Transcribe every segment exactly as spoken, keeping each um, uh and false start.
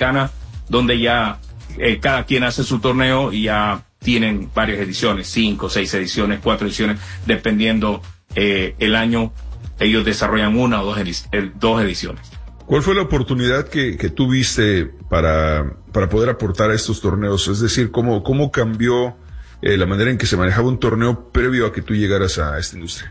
Americana, donde ya eh, cada quien hace su torneo y ya tienen varias ediciones, cinco, seis ediciones, cuatro ediciones, dependiendo eh, el año, ellos desarrollan una o dos, edic- eh, dos ediciones. ¿Cuál fue la oportunidad que, que tuviste para, para poder aportar a estos torneos? Es decir, ¿cómo, cómo cambió eh, la manera en que se manejaba un torneo previo a que tú llegaras a esta industria?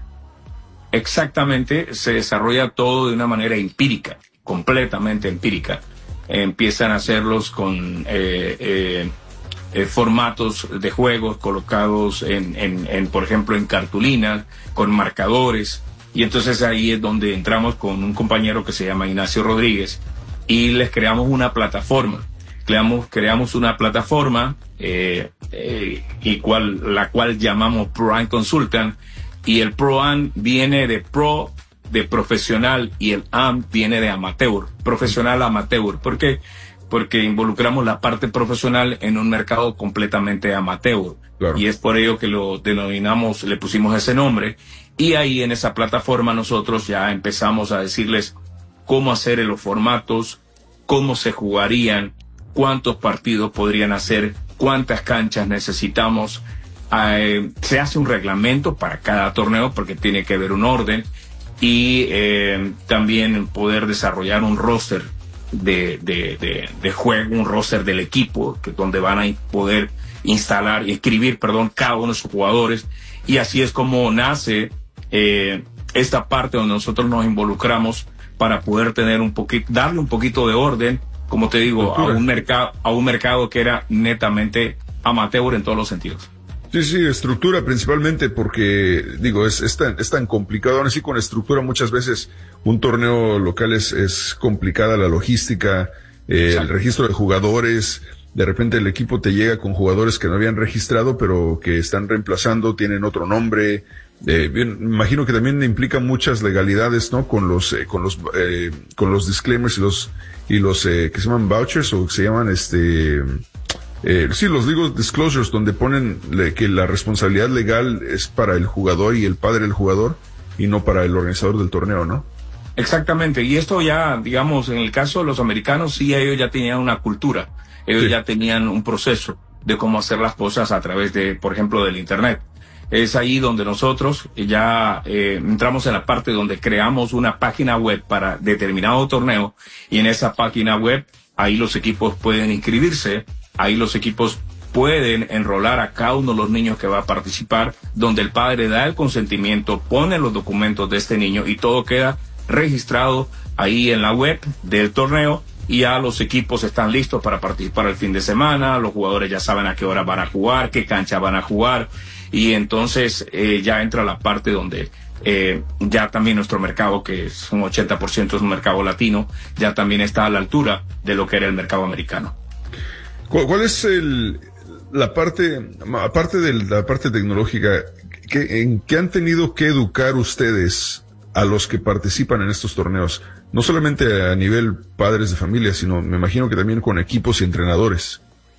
Exactamente, se desarrolla todo de una manera empírica, completamente empírica. Eh, empiezan a hacerlos con eh, eh, eh, formatos de juegos colocados en, en, en, por ejemplo, en cartulinas, con marcadores. Y entonces ahí es donde entramos con un compañero que se llama Ignacio Rodríguez y les creamos una plataforma. Creamos, creamos una plataforma eh, eh, y cual, la cual llamamos Pro-Am Consultant, y el Pro-Am viene de pro, de profesional, y el Am viene de amateur, profesional amateur. ¿Por qué? Porque involucramos la parte profesional en un mercado completamente amateur. Claro. Y es por ello que lo denominamos, le pusimos ese nombre. Y ahí en esa plataforma nosotros ya empezamos a decirles cómo hacer los formatos, cómo se jugarían, cuántos partidos podrían hacer, cuántas canchas necesitamos. Eh, se hace un reglamento para cada torneo porque tiene que haber un orden, y eh, también poder desarrollar un roster de, de, de, de juego, un roster del equipo, que donde van a poder instalar y escribir, perdón, cada uno de sus jugadores. Y así es como nace eh, esta parte donde nosotros nos involucramos para poder tener un poquito, darle un poquito de orden, como te digo, a un mercado, a un mercado que era netamente amateur en todos los sentidos. Sí, sí, estructura principalmente porque, digo, es, es, tan, es tan complicado. Aún así, con estructura muchas veces un torneo local es, es complicada la logística, eh, el registro de jugadores. De repente el equipo te llega con jugadores que no habían registrado, pero que están reemplazando, tienen otro nombre. Eh, bien, imagino que también implica muchas legalidades, ¿no? Con los, eh, con los, eh, con los disclaimers y los, y los, eh, que se llaman vouchers o que se llaman, este, Eh, sí, los legal disclosures, donde ponen le, que la responsabilidad legal es para el jugador y el padre del jugador y no para el organizador del torneo, ¿no? Exactamente, y esto ya, digamos, en el caso de los americanos, sí, ellos ya tenían una cultura, ellos sí. ya tenían un proceso de cómo hacer las cosas a través de, por ejemplo, del Internet. Es ahí donde nosotros ya eh, entramos en la parte donde creamos una página web para determinado torneo, y en esa página web, ahí los equipos pueden inscribirse. Ahí los equipos pueden enrolar a cada uno de los niños que va a participar, donde el padre da el consentimiento, pone los documentos de este niño y todo queda registrado ahí en la web del torneo, y ya los equipos están listos para participar el fin de semana, los jugadores ya saben a qué hora van a jugar, qué cancha van a jugar, y entonces eh, ya entra la parte donde eh, ya también nuestro mercado, que es un ochenta por ciento es un mercado latino, ya también está a la altura de lo que era el mercado americano. ¿Cuál es el, la parte, aparte de la parte tecnológica, que, en qué han tenido que educar ustedes a los que participan en estos torneos? No solamente a nivel padres de familia, sino me imagino que también con equipos y entrenadores.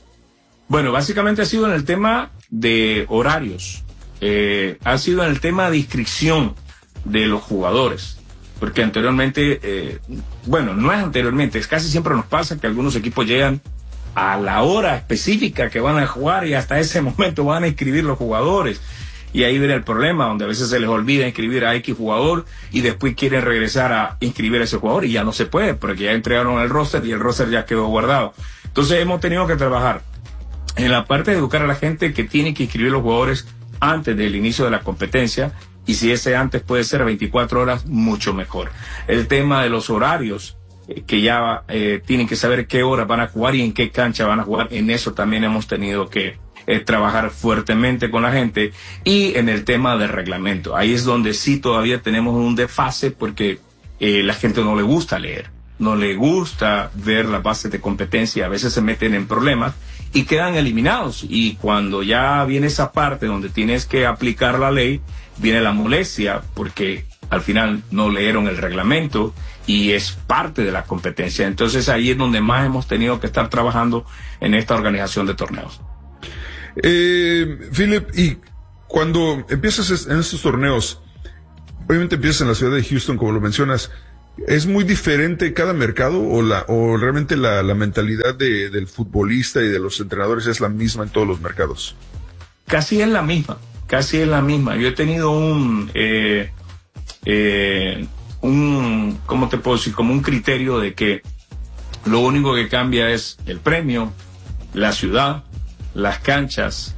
Bueno, básicamente ha sido en el tema de horarios, eh, ha sido en el tema de inscripción de los jugadores. Porque anteriormente, eh, bueno, no es anteriormente, es casi siempre nos pasa que algunos equipos llegan a la hora específica que van a jugar y hasta ese momento van a inscribir los jugadores. Y ahí viene el problema, donde a veces se les olvida inscribir a X jugador y después quieren regresar a inscribir a ese jugador y ya no se puede porque ya entregaron el roster y el roster ya quedó guardado. Entonces hemos tenido que trabajar en la parte de educar a la gente que tiene que inscribir los jugadores antes del inicio de la competencia, y si ese antes puede ser veinticuatro horas, mucho mejor. El tema de los horarios, que ya eh, tienen que saber qué horas van a jugar y en qué cancha van a jugar. En eso también hemos tenido que eh, trabajar fuertemente con la gente. Y en el tema del reglamento, ahí es donde sí todavía tenemos un desfase, porque eh, la gente no le gusta leer, no le gusta ver las bases de competencia, a veces se meten en problemas y quedan eliminados. Y cuando ya viene esa parte donde tienes que aplicar la ley, viene la molestia, porque al final no leyeron el reglamento y es parte de la competencia. Entonces ahí es donde más hemos tenido que estar trabajando en esta organización de torneos. Eh, Philip, y cuando empiezas en estos torneos, obviamente empiezas en la ciudad de Houston, como lo mencionas, ¿Es muy diferente cada mercado o la o realmente la, la mentalidad de, del futbolista y de los entrenadores es la misma en todos los mercados? Casi es la misma, casi es la misma. Yo he tenido un, eh, eh, un, ¿cómo te puedo decir? Como un criterio de que lo único que cambia es el premio, la ciudad, las canchas,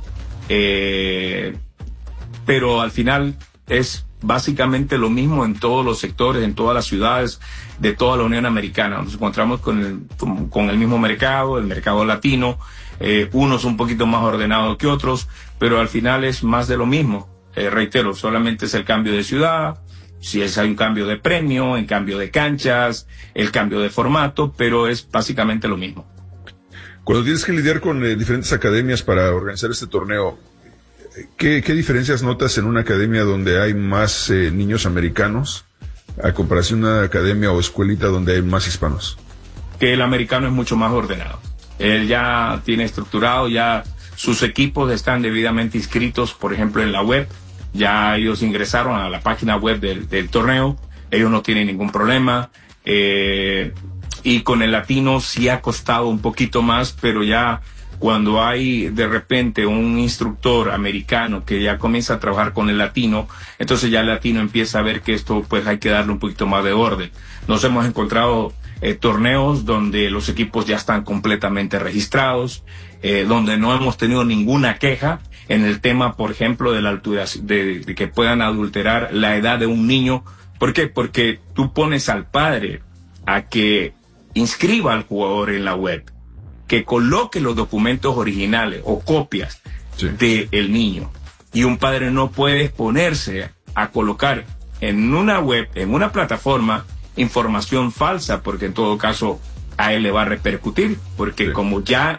eh, pero al final es básicamente lo mismo en todos los sectores, en todas las ciudades de toda la Unión Americana. Nos encontramos con el, con, con el mismo mercado, el mercado latino, eh, unos un poquito más ordenados que otros, pero al final es más de lo mismo. Eh, reitero, solamente es el cambio de ciudad, si es hay un cambio de premio, en cambio de canchas, el cambio de formato, pero es básicamente lo mismo. Cuando tienes que lidiar con eh, diferentes academias para organizar este torneo, ¿Qué, ¿Qué diferencias notas en una academia donde hay más eh, niños americanos a comparación de una academia o escuelita donde hay más hispanos? Que el americano es mucho más ordenado. Él ya tiene estructurado, ya sus equipos están debidamente inscritos, por ejemplo, en la web. Ya ellos ingresaron a la página web del, del torneo. Ellos no tienen ningún problema. Eh, y con el latino sí ha costado un poquito más, pero ya cuando hay de repente un instructor americano que ya comienza a trabajar con el latino, entonces ya el latino empieza a ver que esto pues hay que darle un poquito más de orden. Nos hemos encontrado eh, torneos donde los equipos ya están completamente registrados, eh, donde no hemos tenido ninguna queja en el tema, por ejemplo, de la altura, de, de que puedan adulterar la edad de un niño. ¿Por qué? Porque tú pones al padre a que inscriba al jugador en la web, que coloque los documentos originales o copias sí. del niño. Y un padre no puede exponerse a colocar en una web, en una plataforma, información falsa, porque en todo caso a él le va a repercutir, porque sí. como ya,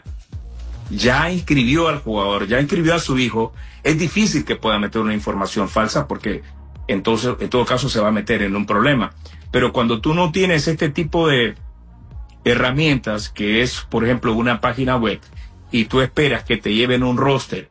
ya inscribió al jugador, ya inscribió a su hijo, es difícil que pueda meter una información falsa, porque entonces en todo caso se va a meter en un problema. Pero cuando tú no tienes este tipo de herramientas, que es, por ejemplo, una página web, y tú esperas que te lleven un roster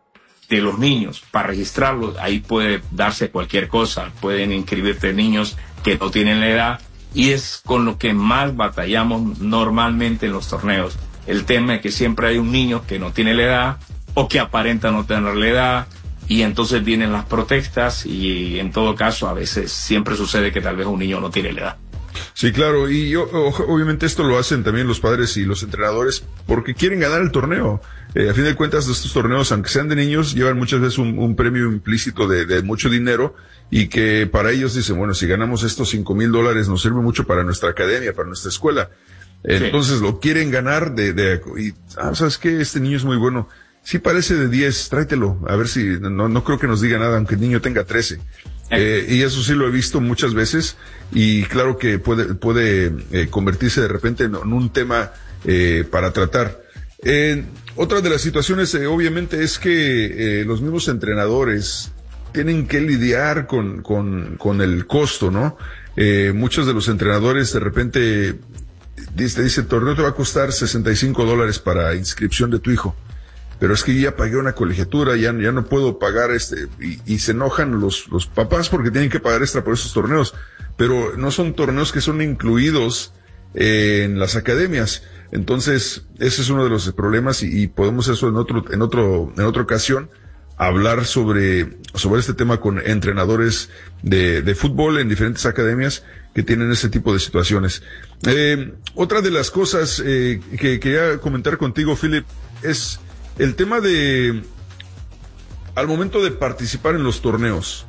de los niños para registrarlos, ahí puede darse cualquier cosa, pueden inscribirte niños que no tienen la edad, y es con lo que más batallamos normalmente en los torneos. El tema es que siempre hay un niño que no tiene la edad, o que aparenta no tener la edad, y entonces vienen las protestas, y en todo caso a veces siempre sucede que tal vez un niño no tiene la edad. Sí, claro, y yo, obviamente esto lo hacen también los padres y los entrenadores porque quieren ganar el torneo. Eh, a fin de cuentas, estos torneos, aunque sean de niños, llevan muchas veces un, un premio implícito de, de mucho dinero, y que para ellos dicen, bueno, si ganamos estos cinco mil dólares nos sirve mucho para nuestra academia, para nuestra escuela. Entonces sí. lo quieren ganar de, de, y, ah, ¿sabes qué? Este niño es muy bueno. Sí parece de diez, tráetelo, a ver si, no, no creo que nos diga nada, aunque el niño tenga trece. Eh, y eso sí lo he visto muchas veces, y claro que puede, puede eh, convertirse de repente en, en un tema eh, para tratar. Eh, otra de las situaciones, eh, obviamente, es que eh, los mismos entrenadores tienen que lidiar con, con, con el costo, ¿no? Eh, muchos de los entrenadores de repente dice, dice, el torneo te va a costar sesenta y cinco dólares para inscripción de tu hijo. Pero es que yo ya pagué una colegiatura, ya, ya no puedo pagar este, y, y se enojan los, los papás porque tienen que pagar extra por esos torneos, pero no son torneos que son incluidos eh, en las academias. Entonces, ese es uno de los problemas, y, y podemos eso en otro, en otro, en otra ocasión, hablar sobre, sobre este tema con entrenadores de, de fútbol en diferentes academias que tienen ese tipo de situaciones. Eh, otra de las cosas, eh, que quería comentar contigo, Philip, es el tema de, al momento de participar en los torneos,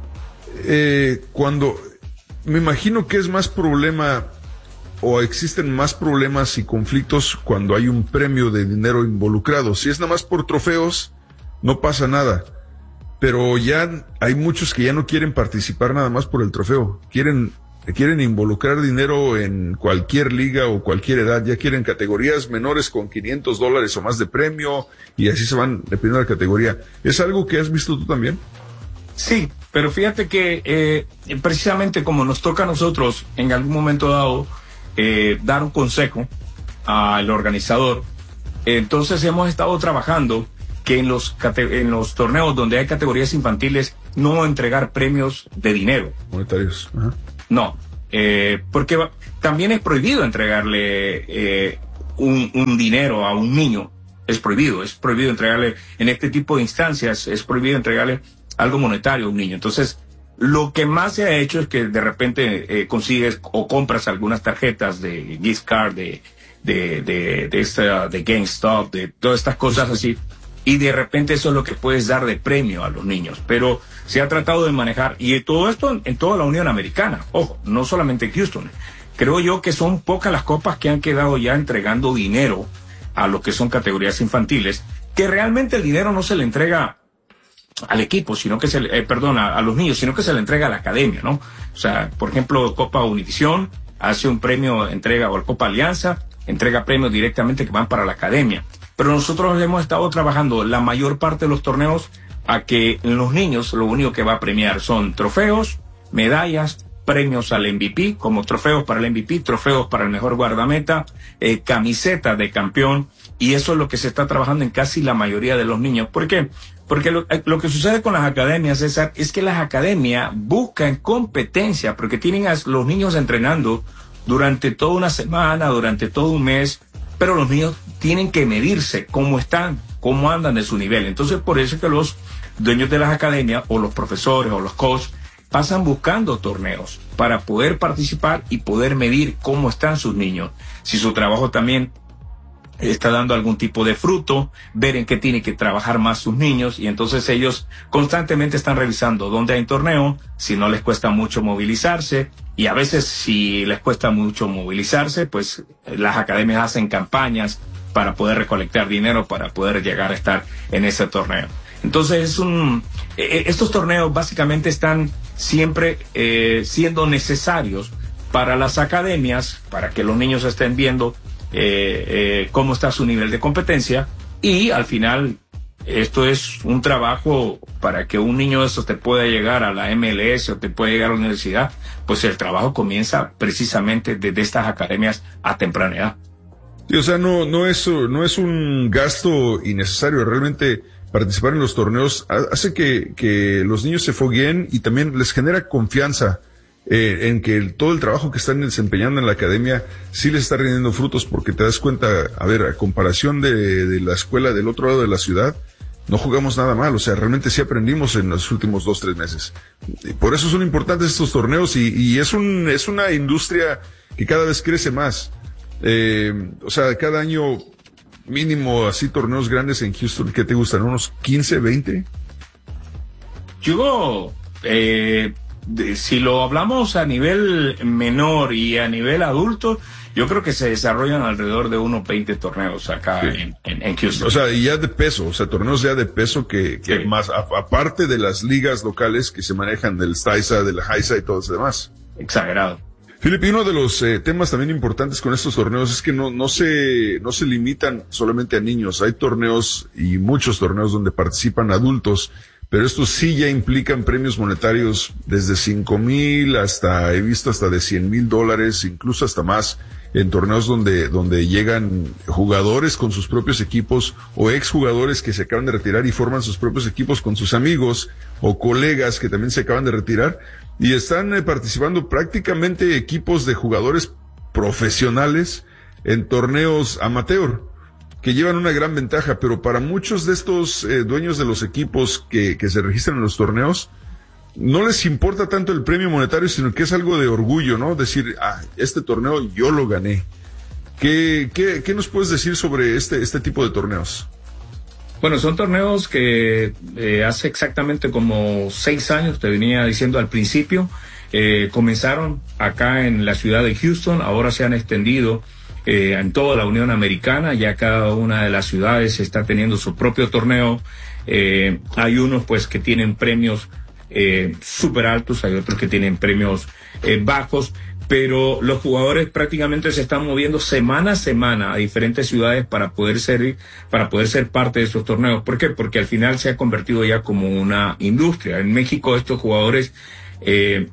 eh, cuando, me imagino que es más problema, o existen más problemas y conflictos cuando hay un premio de dinero involucrado. Si es nada más por trofeos, no pasa nada. Pero ya hay muchos que ya no quieren participar nada más por el trofeo. Quieren quieren involucrar dinero en cualquier liga o cualquier edad. Ya quieren categorías menores con quinientos dólares o más de premio, y así se van dependiendo de la categoría. ¿Es algo que has visto tú también? Sí, pero fíjate que eh, precisamente como nos toca a nosotros en algún momento dado eh, dar un consejo al organizador, entonces hemos estado trabajando que en los, en los torneos donde hay categorías infantiles no entregar premios de dinero. Monetarios. Ajá. No, eh, porque va, también es prohibido entregarle eh, un, un dinero a un niño. Es prohibido, es prohibido entregarle, en este tipo de instancias, es prohibido entregarle algo monetario a un niño. Entonces, lo que más se ha hecho es que de repente eh, consigues o compras algunas tarjetas de gift card, de, de, de, de, esta, de GameStop, de todas estas cosas así, y de repente eso es lo que puedes dar de premio a los niños. Pero se ha tratado de manejar, y todo esto en toda la Unión Americana, ojo, no solamente en Houston. Creo yo que son pocas las copas que han quedado ya entregando dinero a lo que son categorías infantiles, que realmente el dinero no se le entrega al equipo, sino que se le, eh, perdón, a, a los niños, sino que se le entrega a la academia, ¿no? O sea, por ejemplo, Copa Univisión hace un premio, entrega, o el Copa Alianza, entrega premios directamente que van para la academia. Pero nosotros hemos estado trabajando la mayor parte de los torneos a que los niños lo único que va a premiar son trofeos, medallas, premios al M V P, como trofeos para el M V P, trofeos para el mejor guardameta, eh, camiseta de campeón, y eso es lo que se está trabajando en casi la mayoría de los niños. ¿Por qué? Porque lo, lo que sucede con las academias, César, es que las academias buscan competencia, porque tienen a los niños entrenando durante toda una semana, durante todo un mes, pero los niños tienen que medirse cómo están, cómo andan de su nivel. Entonces, por eso es que los dueños de las academias, o los profesores, o los coaches, pasan buscando torneos para poder participar y poder medir cómo están sus niños. Si su trabajo también está dando algún tipo de fruto, ver en qué tienen que trabajar más sus niños, y entonces ellos constantemente están revisando dónde hay torneo, si no les cuesta mucho movilizarse, y a veces si les cuesta mucho movilizarse, pues las academias hacen campañas para poder recolectar dinero para poder llegar a estar en ese torneo. Entonces es un, eh, estos torneos básicamente están siempre eh, siendo necesarios para las academias, para que los niños estén viendo eh, eh, cómo está su nivel de competencia, y al final esto es un trabajo para que un niño de esos te pueda llegar a la M L S o te pueda llegar a la universidad. Pues el trabajo comienza precisamente desde estas academias a temprana edad. Sí, o sea, no, no es, no es un gasto innecesario. Realmente participar en los torneos hace que, que los niños se fogueen y también les genera confianza eh, en que el, todo el trabajo que están desempeñando en la academia sí les está rindiendo frutos, porque te das cuenta, a ver, a comparación de, de la escuela del otro lado de la ciudad, no jugamos nada mal. O sea, realmente sí aprendimos en los últimos dos, tres meses. Y por eso son importantes estos torneos, y, y es un, es una industria que cada vez crece más. Eh, o sea, cada año mínimo así torneos grandes en Houston. ¿Qué te gustan? ¿Unos quince, veinte? Yo, eh, de, si lo hablamos a nivel menor y a nivel adulto, yo creo que se desarrollan alrededor de unos veinte torneos acá sí. en, en, en Houston. O sea, y ya de peso, o sea, torneos ya de peso que, que sí. más, a, aparte de las ligas locales que se manejan del STAISA, de la HISA y todo eso demás. Exagerado. Felipe, uno de los eh, temas también importantes con estos torneos es que no, no se, no se limitan solamente a niños. Hay torneos y muchos torneos donde participan adultos, pero estos sí ya implican premios monetarios desde cinco mil hasta, he visto hasta de cien mil dólares, incluso hasta más, en torneos donde, donde llegan jugadores con sus propios equipos o exjugadores que se acaban de retirar y forman sus propios equipos con sus amigos o colegas que también se acaban de retirar. Y están eh, participando prácticamente equipos de jugadores profesionales en torneos amateur, que llevan una gran ventaja, pero para muchos de estos eh, dueños de los equipos que, que se registran en los torneos, no les importa tanto el premio monetario, sino que es algo de orgullo, ¿no? Decir, ah, este torneo yo lo gané. ¿Qué, qué, qué nos puedes decir sobre este, este tipo de torneos? Bueno, son torneos que eh, hace exactamente como seis años, te venía diciendo al principio, eh, comenzaron acá en la ciudad de Houston, ahora se han extendido eh, en toda la Unión Americana, ya cada una de las ciudades está teniendo su propio torneo. Eh, hay unos pues que tienen premios eh, súper altos, hay otros que tienen premios eh, bajos, pero los jugadores prácticamente se están moviendo semana a semana a diferentes ciudades para poder ser, para poder ser parte de estos torneos. ¿Por qué? Porque al final se ha convertido ya como una industria. En México estos jugadores eh,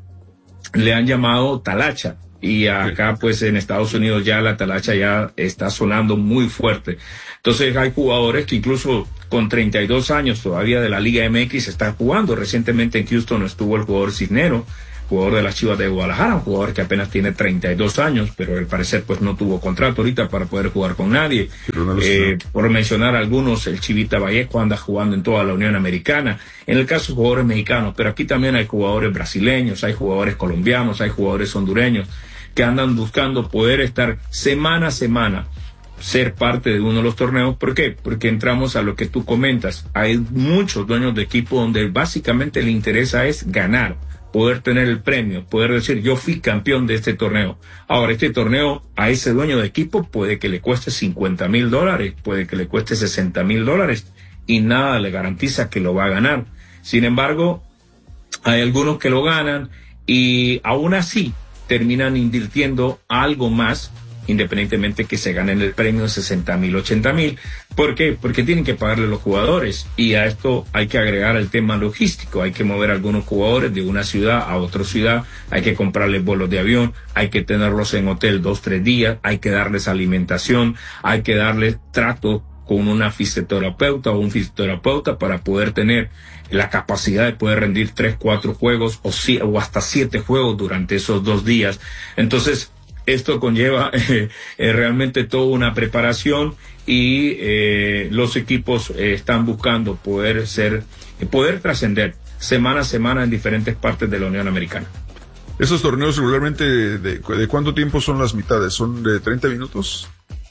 le han llamado talacha, y acá pues en Estados Unidos ya la talacha ya está sonando muy fuerte. Entonces hay jugadores que incluso con treinta y dos años todavía de la Liga M X están jugando. Recientemente en Houston estuvo el jugador Cisnero jugador de las Chivas de Guadalajara, un jugador que apenas tiene treinta y dos años, pero al parecer pues no tuvo contrato ahorita para poder jugar con nadie. No eh, por mencionar algunos, el Chivita Vallejo anda jugando en toda la Unión Americana. En el caso de jugadores mexicanos, pero aquí también hay jugadores brasileños, hay jugadores colombianos, hay jugadores hondureños que andan buscando poder estar semana a semana, ser parte de uno de los torneos. ¿Por qué? Porque entramos a lo que tú comentas. Hay muchos dueños de equipo donde básicamente le interesa es ganar, poder tener el premio, poder decir yo fui campeón de este torneo. Ahora, este torneo a ese dueño de equipo puede que le cueste cincuenta mil dólares, puede que le cueste sesenta mil dólares y nada le garantiza que lo va a ganar. Sin embargo, hay algunos que lo ganan y aún así terminan invirtiendo algo más, independientemente que se ganen el premio de sesenta mil, ochenta mil. ¿Por qué? Porque tienen que pagarle a los jugadores y a esto hay que agregar el tema logístico. Hay que mover a algunos jugadores de una ciudad a otra ciudad, hay que comprarles vuelos de avión, hay que tenerlos en hotel dos, tres días, hay que darles alimentación, hay que darles trato con una fisioterapeuta o un fisioterapeuta para poder tener la capacidad de poder rendir tres, cuatro juegos o, si, o hasta siete juegos durante esos dos días. Entonces, esto conlleva eh, eh, realmente toda una preparación y eh, los equipos eh, están buscando poder ser, eh, poder trascender semana a semana en diferentes partes de la Unión Americana. ¿Esos torneos regularmente de, de, de cuánto tiempo son las mitades? ¿Son de treinta minutos?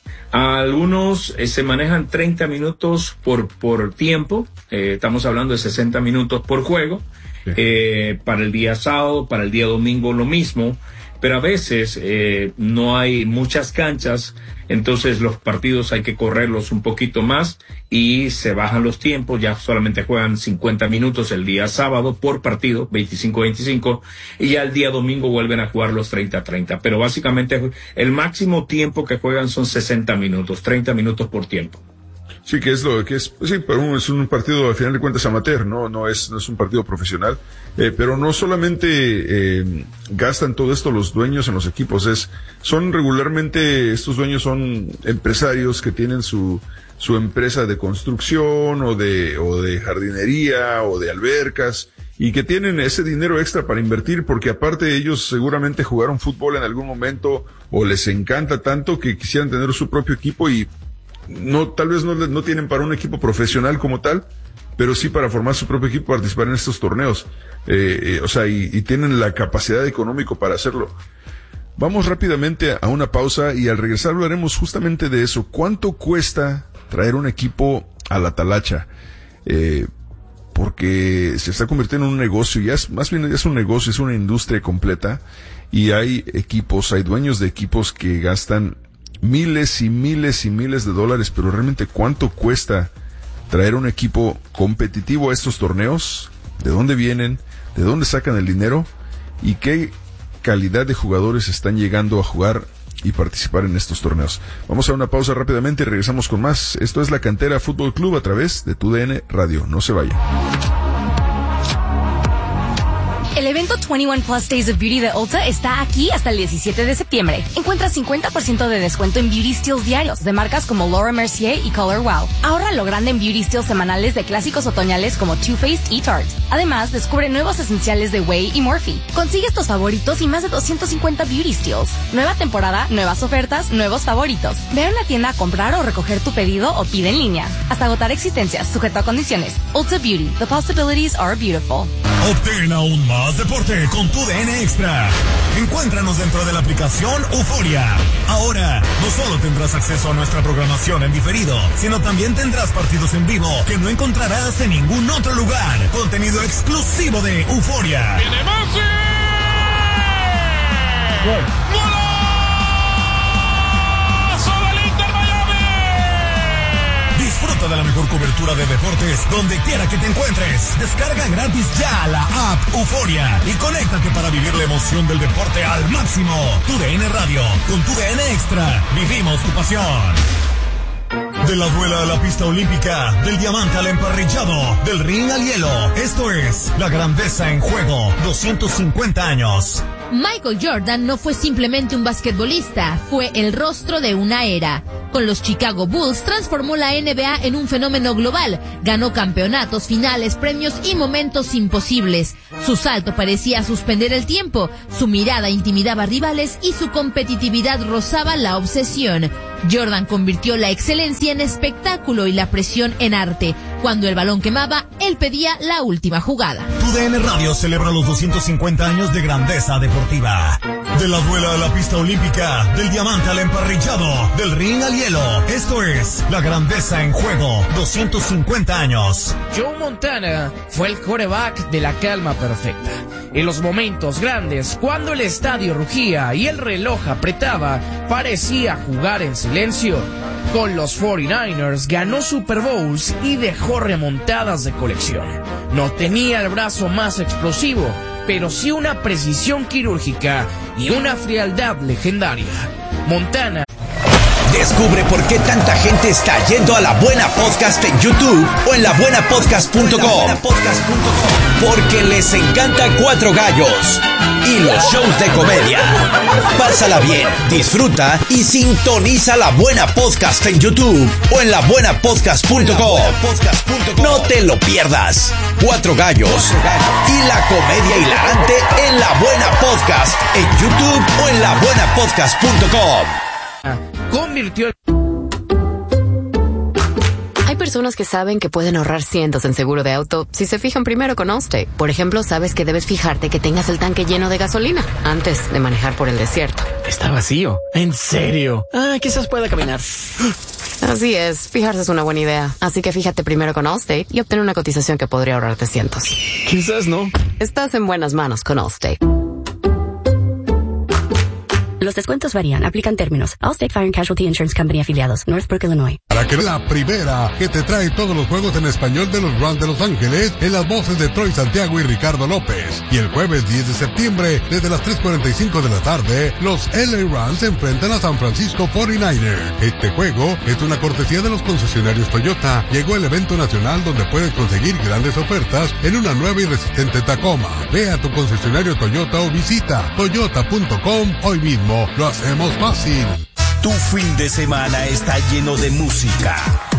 Algunos eh, se manejan treinta minutos por, por tiempo, eh, estamos hablando de sesenta minutos por juego, sí. eh, para el día sábado, para el día domingo lo mismo. Pero a veces eh, no hay muchas canchas, entonces los partidos hay que correrlos un poquito más y se bajan los tiempos, ya solamente juegan cincuenta minutos el día sábado por partido, veinticinco veinticinco, y ya el día domingo vuelven a jugar los treinta treinta. Pero básicamente el máximo tiempo que juegan son sesenta minutos, treinta minutos por tiempo. Sí, que es lo que es, sí, pero un, es un partido al final de cuentas amateur, no, no es, no es un partido profesional, eh, pero no solamente eh, gastan todo esto los dueños en los equipos, es, son regularmente, estos dueños son empresarios que tienen su, su empresa de construcción o de, o de jardinería o de albercas y que tienen ese dinero extra para invertir porque aparte ellos seguramente jugaron fútbol en algún momento o les encanta tanto que quisieran tener su propio equipo y no, tal vez no, no tienen para un equipo profesional como tal, pero sí para formar su propio equipo, participar en estos torneos, eh, eh, o sea, y, y tienen la capacidad económica para hacerlo. Vamos rápidamente a una pausa y al regresar hablaremos justamente de eso. ¿Cuánto cuesta traer un equipo a la talacha? Eh, porque se está convirtiendo en un negocio, ya es, más bien ya es un negocio, es una industria completa y hay equipos, hay dueños de equipos que gastan miles y miles y miles de dólares, pero realmente ¿cuánto cuesta traer un equipo competitivo a estos torneos? ¿De dónde vienen? ¿De dónde sacan el dinero? ¿Y qué calidad de jugadores están llegando a jugar y participar en estos torneos? Vamos a una pausa rápidamente y regresamos con más. Esto es La Cantera Fútbol Club a través de Tu D N Radio. No se vayan. El evento veintiuno Plus Days of Beauty de Ulta está aquí hasta el diecisiete de septiembre. Encuentra cincuenta por ciento de descuento en beauty steals diarios de marcas como Laura Mercier y Color Wow. Ahorra lo grande en beauty steals semanales de clásicos otoñales como Too Faced y Tarte. Además, descubre nuevos esenciales de Way y Morphe. Consigue estos favoritos y más de doscientos cincuenta beauty steals. Nueva temporada, nuevas ofertas, nuevos favoritos. Ve a una tienda a comprar o recoger tu pedido o pide en línea. Hasta agotar existencias, sujeto a condiciones. Ulta Beauty. The possibilities are beautiful. Obtén aún más deporte con tu D N Extra. Encuéntranos dentro de la aplicación Euforia. Ahora, no solo tendrás acceso a nuestra programación en diferido, sino también tendrás partidos en vivo que no encontrarás en ningún otro lugar. Contenido exclusivo de Euforia. ¡Viene Messi! ¡Gol! Disfruta de la mejor cobertura de deportes donde quiera que te encuentres. Descarga gratis ya la app Euforia y conéctate para vivir la emoción del deporte al máximo. Tu D N Radio, con Tu D N Extra, vivimos tu pasión. De la duela a la pista olímpica, del diamante al emparrillado, del ring al hielo. Esto es La Grandeza en Juego, doscientos cincuenta años. Michael Jordan no fue simplemente un basquetbolista, fue el rostro de una era. Con los Chicago Bulls transformó la N B A en un fenómeno global, ganó campeonatos, finales, premios y momentos imposibles. Su salto parecía suspender el tiempo, su mirada intimidaba rivales y su competitividad rozaba la obsesión. Jordan convirtió la excelencia en espectáculo y la presión en arte. Cuando el balón quemaba, él pedía la última jugada. Tu D N Radio celebra los doscientos cincuenta años de grandeza deportiva. De la duela a la pista olímpica, del diamante al emparrillado, del ring al hielo. Esto es La Grandeza en Juego, doscientos cincuenta años. Joe Montana fue el quarterback de la calma perfecta. En los momentos grandes, cuando el estadio rugía y el reloj apretaba, parecía jugar en silencio. Con los cuarenta y nueve ers ganó Super Bowls y dejó remontadas de colección. No tenía el brazo más explosivo, pero sí una precisión quirúrgica y una frialdad legendaria. Montana. Descubre por qué tanta gente está yendo a La Buena Podcast en YouTube o en la buena podcast punto com. Porque les encanta Cuatro Gallos y los shows de comedia. Pásala bien, disfruta y sintoniza La Buena Podcast en YouTube o en la buena podcast punto com. No te lo pierdas. Cuatro Gallos y la comedia hilarante en La Buena Podcast en YouTube o en la buena podcast punto com. Convirtió. Hay personas que saben que pueden ahorrar cientos en seguro de auto si se fijan primero con Allstate. Por ejemplo, sabes que debes fijarte que tengas el tanque lleno de gasolina antes de manejar por el desierto. Está vacío. ¿En serio? Ah, quizás pueda caminar. Así es, fijarse es una buena idea. Así que fíjate primero con Allstate y obtén una cotización que podría ahorrarte cientos. Quizás no. Estás en buenas manos con Allstate. Los descuentos varían. Aplican términos. Allstate Fire and Casualty Insurance Company afiliados. Northbrook, Illinois. Para que la primera que te trae todos los juegos en español de los Rams de Los Ángeles en las voces de Troy Santiago y Ricardo López. Y el jueves diez de septiembre, desde las tres cuarenta y cinco de la tarde, los L A Rams se enfrentan a San Francisco cuarenta y nueve ers. Este juego es una cortesía de los concesionarios Toyota. Llegó el evento nacional donde puedes conseguir grandes ofertas en una nueva y resistente Tacoma. Ve a tu concesionario Toyota o visita toyota punto com hoy mismo. Lo hacemos fácil. Tu fin de semana está lleno de música,